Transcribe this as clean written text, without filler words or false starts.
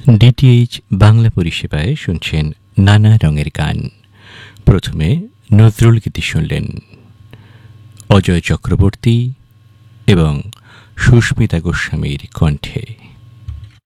DTH Bangla পরিষেবায় শুনছেন নানা রঙের গান। প্রথমে নজরুল গীতি শুনলেন অজয় চক্রবর্তী এবং সুস্মিতা গোস্বামীর কণ্ঠে।